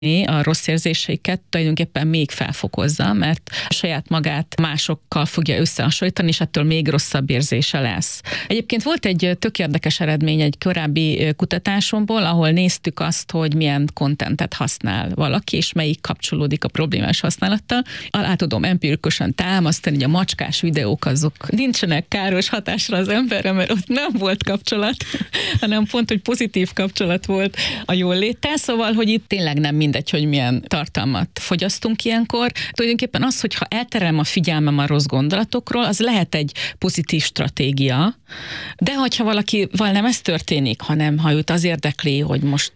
a rossz érzéseiket tulajdonképpen még felfokozza, mert saját magát másokkal fogja összehasonlítani, és ettől még rosszabb érzése lesz. Egyébként volt egy tök érdekes eredmény egy korábbi kutatásomból, ahol néztük azt, hogy milyen kontentet használ valaki, és melyik kapcsolódik a problémás használattal. Alá tudom empirikusan támasztani, hogy a macskás videók azok nincsenek káros hatásra az emberre, mert ott nem volt kapcsolat, hanem pont, hogy pozitív kapcsolat volt a jól léttel, szóval, hogy itt tényleg nem mindegy, hogy milyen tartalmat fogyasztunk ilyenkor. Tulajdonképpen az, hogyha elterelem a figyelmem a rossz gondolatokról, az lehet egy pozitív stratégia, de hogyha valakivel nem ez történik, hanem ha őt az érdekli, hogy most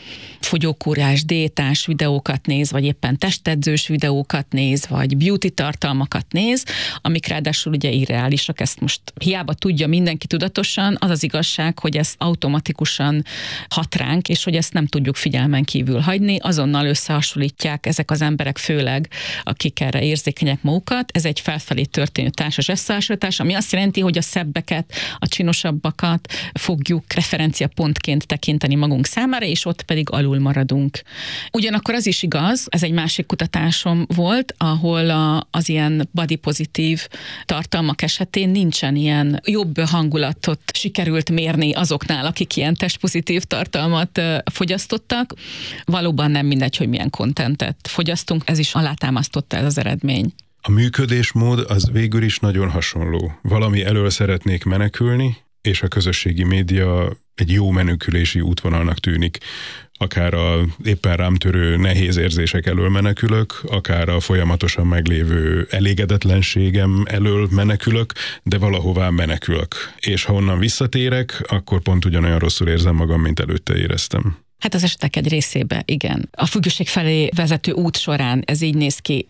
fogyókúrás, diétás videókat néz, vagy éppen testedzős videókat néz, vagy beauty tartalmakat néz, amik ráadásul ugye irreálisak, ezt most hiába tudja mindenki tudatosan, az az igazság, hogy ez automatikusan hat ránk, és hogy ezt nem tudjuk figyelmen kívül hagyni, azonnal összehasonlítják ezek az emberek, főleg akik erre érzékenyek magukat. Ez egy felfelé történő társas összehasonlítás, ami azt jelenti, hogy a szebbeket, a csinosabbakat fogjuk referenciapontként tekinteni magunk számára, és ott pedig alul maradunk. Ugyanakkor az is igaz, ez egy másik kutatásom volt, ahol az ilyen body pozitív tartalmak esetén nincsen ilyen jobb hangulatot sikerült mérni azoknál, akik ilyen testpozitív tartalmat fogyasztottak. Valóban nem mindegy, hogy milyen kontentet fogyasztunk, ez is alátámasztotta ez az eredmény. A működésmód az végül is nagyon hasonló. Valami elől szeretnék menekülni, és a közösségi média egy jó menekülési útvonalnak tűnik. Akár a éppen rám törő nehéz érzések elől menekülök, akár a folyamatosan meglévő elégedetlenségem elől menekülök, de valahová menekülök. És ha onnan visszatérek, akkor pont ugyanolyan rosszul érzem magam, mint előtte éreztem. Hát az esetek egy részébe, igen. A függőség felé vezető út során ez így néz ki.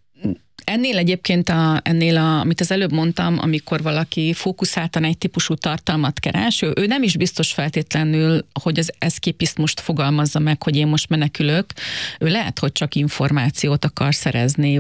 Ennél egyébként, amit az előbb mondtam, amikor valaki fókuszáltan egy típusú tartalmat keres, ő nem is biztos feltétlenül, hogy az eszképiszt fogalmazza meg, hogy én most menekülök. Ő lehet, hogy csak információt akar szerezni,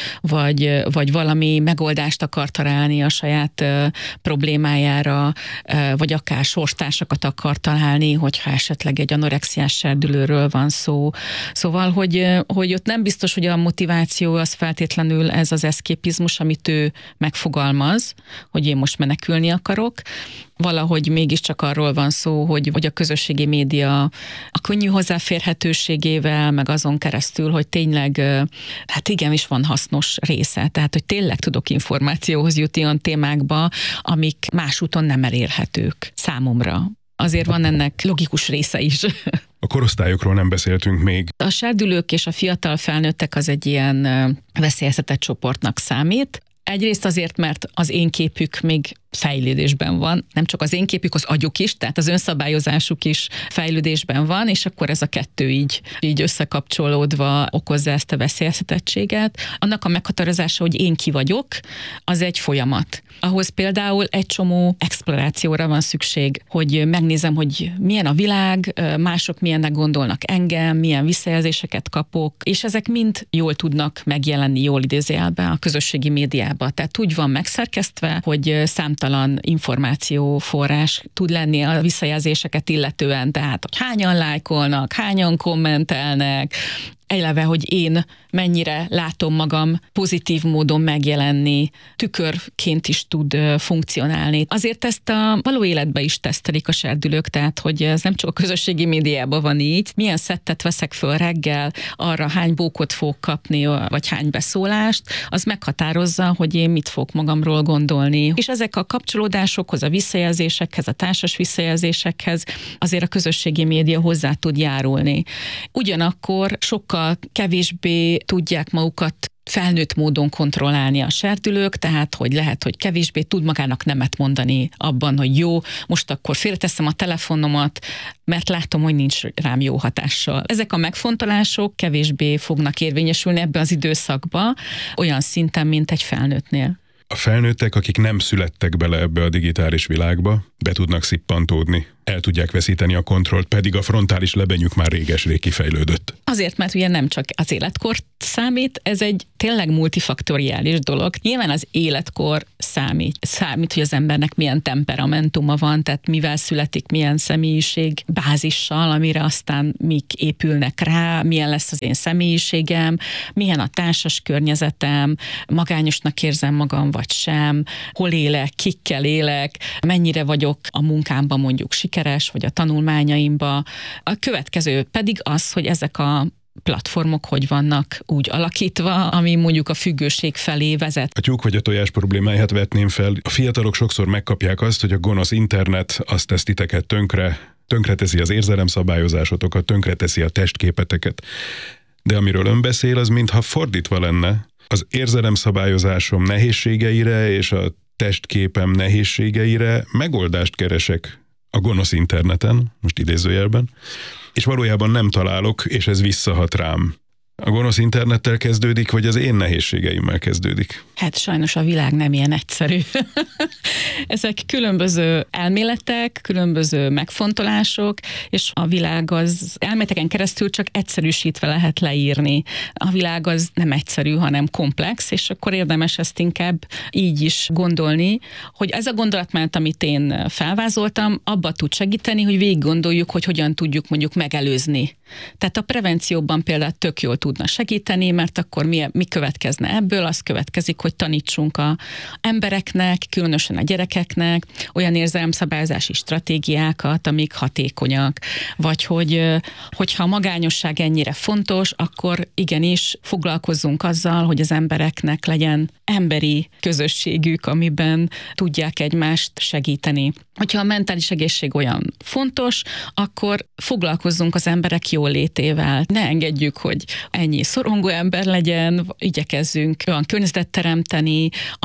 vagy valami megoldást akar találni a saját problémájára, vagy akár sorstársakat akar találni, hogyha esetleg egy anorexiás serdülőről van szó. Szóval, hogy ott nem biztos, hogy a motiváció az feltétlenül ez az eszképizmus, amit ő megfogalmaz, hogy én most menekülni akarok. Valahogy mégiscsak arról van szó, hogy a közösségi média a könnyű hozzáférhetőségével, meg azon keresztül, hogy tényleg, hát igenis van hasznos része. Tehát, hogy tényleg tudok információhoz jutni olyan témákba, amik más úton nem elérhetők számomra. Azért van ennek logikus része is. A korosztályokról nem beszéltünk még. A serdülők és a fiatal felnőttek az egy ilyen veszélyeztetett csoportnak számít. Egyrészt azért, mert az én képük még fejlődésben van, nem csak az én képük, az agyuk is, tehát az önszabályozásuk is fejlődésben van, és akkor ez a kettő így összekapcsolódva okozza ezt a veszélyeztetettséget. Annak a meghatározása, hogy én ki vagyok, az egy folyamat. Ahhoz például egy csomó explorációra van szükség, hogy megnézem, hogy milyen a világ, mások milyennek gondolnak engem, milyen visszajelzéseket kapok, és ezek mind jól tudnak megjelenni, jól idézőjelben a közösségi médiában. Tehát úgy van megszerkesztve, hogy számtalan információforrás tud lenni a visszajelzéseket illetően, tehát hogy hányan lájkolnak, hányan kommentelnek, eleve, hogy én mennyire látom magam pozitív módon megjelenni, tükörként is tud funkcionálni. Azért ezt a való életben is tesztelik a serdülők, tehát hogy ez nem csak a közösségi médiában van így. Milyen szettet veszek föl reggel, arra hány bókot fogok kapni, vagy hány beszólást, az meghatározza, hogy én mit fogok magamról gondolni. És ezek a kapcsolódásokhoz, a visszajelzésekhez, a társas visszajelzésekhez azért a közösségi média hozzá tud járulni. Ugyanakkor sokkal kevésbé tudják magukat felnőtt módon kontrollálni a serdülők, tehát hogy lehet, hogy kevésbé tud magának nemet mondani abban, hogy jó, most akkor félreteszem a telefonomat, mert látom, hogy nincs rám jó hatással. Ezek a megfontolások kevésbé fognak érvényesülni ebbe az időszakba, olyan szinten, mint egy felnőttnél. A felnőttek, akik nem születtek bele ebbe a digitális világba, be tudnak szippantódni el tudják veszíteni a kontrollt, pedig a frontális lebenyük már réges-rég kifejlődött. Azért, mert ugye nem csak az életkor számít, ez egy tényleg multifaktoriális dolog. Nyilván az életkor számít, hogy az embernek milyen temperamentuma van, tehát mivel születik, milyen személyiség bázissal, amire aztán mik épülnek rá, milyen lesz az én személyiségem, milyen a társas környezetem, magányosnak érzem magam vagy sem, hol élek, kikkel élek, mennyire vagyok a munkámban mondjuk sikeres, vagy a tanulmányaimban. A következő pedig az, hogy ezek a platformok hogy vannak úgy alakítva, ami mondjuk a függőség felé vezet. A tyúk vagy a tojás problémáját vetném fel. A fiatalok sokszor megkapják azt, hogy a gonosz internet azt tesz titeket tönkreteszi az érzelemszabályozásotokat, tönkreteszi a testképeteket. De amiről ön beszél, az mintha fordítva lenne. Az érzelemszabályozásom nehézségeire és a testképem nehézségeire megoldást keresek a gonosz interneten, most idézőjelben, és valójában nem találok, és ez visszahat rám. A gonosz internettel kezdődik, vagy az én nehézségeimmel kezdődik? Hát sajnos a világ nem ilyen egyszerű. Ezek különböző elméletek, különböző megfontolások, és a világ az elméleteken keresztül csak egyszerűsítve lehet leírni. A világ az nem egyszerű, hanem komplex, és akkor érdemes ezt inkább így is gondolni, hogy ez a gondolatmenet, amit én felvázoltam, abba tud segíteni, hogy végig gondoljuk, hogy hogyan tudjuk mondjuk megelőzni. Tehát a prevencióban például tök jól tudna segíteni, mert akkor mi következne ebből? Az következik, hogy tanítsunk az embereknek, különösen a gyerekeknek olyan érzelemszabályozási stratégiákat, amik hatékonyak. Vagy hogyha a magányosság ennyire fontos, akkor igenis foglalkozzunk azzal, hogy az embereknek legyen emberi közösségük, amiben tudják egymást segíteni. Hogyha a mentális egészség olyan fontos, akkor foglalkozzunk az emberek jólétével. Ne engedjük, hogy ennyi szorongó ember legyen, igyekezzünk olyan környezetet teremteni,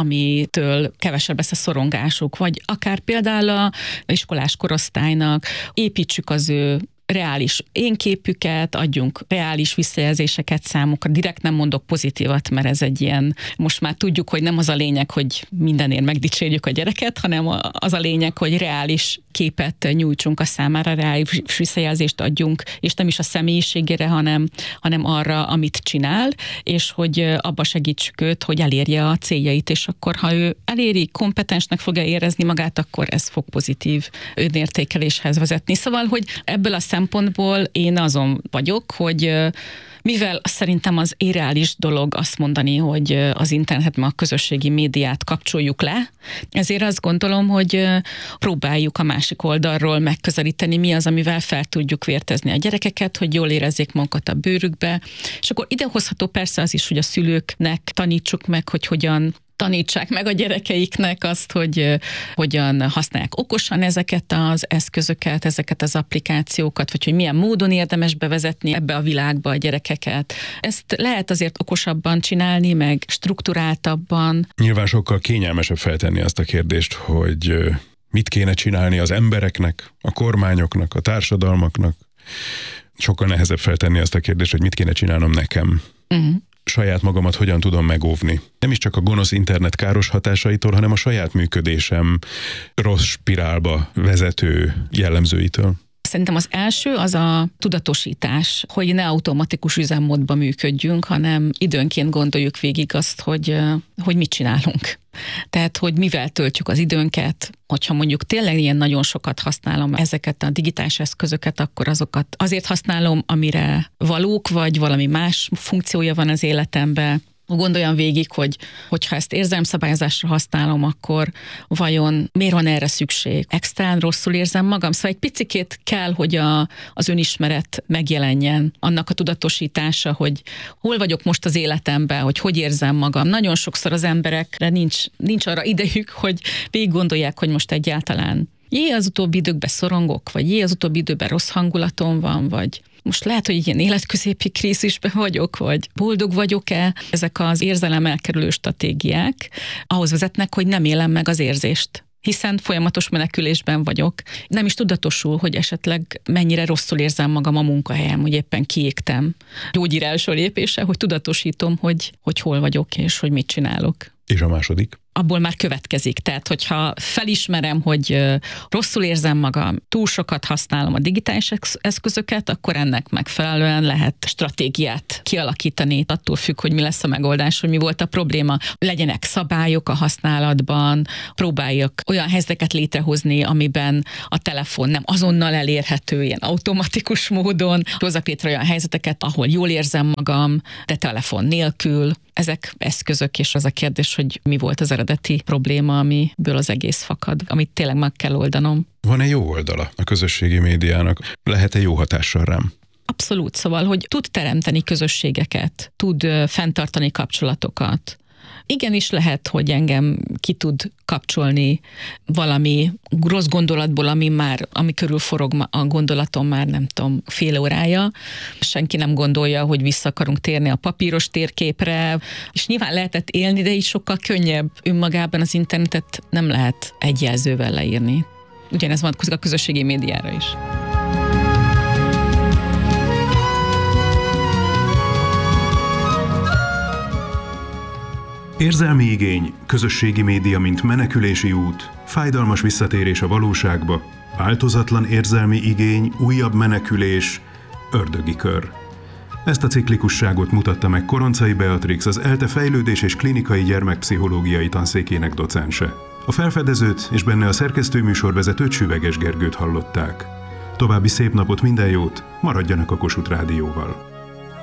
amitől kevesebb lesz a szorongásuk, vagy akár például az iskolás korosztálynak építsük az ő reális énképüket, adjunk reális visszajelzéseket számukra. Direkt nem mondok pozitívat, mert ez egy ilyen, most már tudjuk, hogy nem az a lényeg, hogy mindenért megdicsérjük a gyereket, hanem az a lényeg, hogy reális képet nyújtsunk a számára, reális visszajelzést adjunk, és nem is a személyiségére, hanem arra, amit csinál, és hogy abba segítsük őt, hogy elérje a céljait, és akkor, ha ő eléri, kompetensnek fogja érezni magát, akkor ez fog pozitív önértékeléshez vezetni. Szóval, hogy ebből a szempontból én azon vagyok, hogy mivel szerintem az irreális dolog azt mondani, hogy az internet, a közösségi médiát kapcsoljuk le, ezért azt gondolom, hogy próbáljuk a másik oldalról megközelíteni, mi az, amivel fel tudjuk vértezni a gyerekeket, hogy jól érezzék magukat a bőrükbe. És akkor idehozható persze az is, hogy a szülőknek tanítsuk meg, hogy hogyan tanítsák meg a gyerekeiknek azt, hogy hogyan használják okosan ezeket az eszközöket, ezeket az applikációkat, vagy hogy milyen módon érdemes bevezetni ebbe a világba a gyerekeket. Ezt lehet azért okosabban csinálni, meg strukturáltabban. Nyilván sokkal kényelmesebb feltenni azt a kérdést, hogy mit kéne csinálni az embereknek, a kormányoknak, a társadalmaknak. Sokkal nehezebb feltenni azt a kérdést, hogy mit kéne csinálnom nekem. Saját magamat hogyan tudom megóvni. Nem is csak a gonosz internet káros hatásaitól, hanem a saját működésem rossz spirálba vezető jellemzőitől. Szerintem az első az a tudatosítás, hogy ne automatikus üzemmódban működjünk, hanem időnként gondoljuk végig azt, hogy mit csinálunk. Tehát, hogy mivel töltjük az időnket, hogyha mondjuk tényleg ilyen nagyon sokat használom ezeket a digitális eszközöket, akkor azokat azért használom, amire valók, vagy valami más funkciója van az életemben. Gondoljam végig, hogyha ezt érzelemszabályozásra használom, akkor vajon miért van erre szükség? Extrán rosszul érzem magam? Szóval egy picikét kell, hogy az önismeret megjelenjen, annak a tudatosítása, hogy hol vagyok most az életemben, hogy érzem magam. Nagyon sokszor az emberekre nincs arra idejük, hogy végig gondolják, hogy most egyáltalán az utóbbi időkben szorongok, vagy az utóbbi időben rossz hangulatom van, vagy most lehet, hogy ilyen életközépi krízisben vagyok, vagy boldog vagyok-e. Ezek az érzelem elkerülő stratégiák ahhoz vezetnek, hogy nem élem meg az érzést, hiszen folyamatos menekülésben vagyok. Nem is tudatosul, hogy esetleg mennyire rosszul érzem magam a munkahelyem, hogy éppen kiégtem. Gyógyír első lépése, hogy tudatosítom, hogy hol vagyok, és hogy mit csinálok. És a második? abból már következik. Tehát, hogyha felismerem, hogy rosszul érzem magam, túl sokat használom a digitális eszközöket, akkor ennek megfelelően lehet stratégiát kialakítani. Attól függ, hogy mi lesz a megoldás, hogy mi volt a probléma. Legyenek szabályok a használatban, próbáljak olyan helyzeteket létrehozni, amiben a telefon nem azonnal elérhető, ilyen automatikus módon. Hozzak létre olyan helyzeteket, ahol jól érzem magam, de telefon nélkül. Ezek eszközök, és az a kérdés, hogy mi volt az eredeti probléma, amiből az egész fakad, amit tényleg meg kell oldanom. Van-e jó oldala a közösségi médiának? Lehet-e jó hatással rám? Abszolút, szóval, hogy tud teremteni közösségeket, tud fenntartani kapcsolatokat. Igenis lehet, hogy engem ki tud kapcsolni valami rossz gondolatból, ami körül forog a gondolatom már nem tudom, fél órája. Senki nem gondolja, hogy vissza akarunk térni a papíros térképre, és nyilván lehetett élni, de így sokkal könnyebb önmagában az internetet nem lehet egy jelzővel leírni. Ugyanez vonatkozik a közösségi médiára is. Érzelmi igény, közösségi média, mint menekülési út, fájdalmas visszatérés a valóságba, változatlan érzelmi igény, újabb menekülés, ördögi kör. Ezt a ciklikusságot mutatta meg Koroncai Beatrix, az ELTE fejlődés és klinikai gyermekpszichológiai tanszékének docense. A felfedezőt és benne a szerkesztőműsorvezetőt Süveges Gergőt hallották. További szép napot, minden jót, maradjanak a Kossuth Rádióval!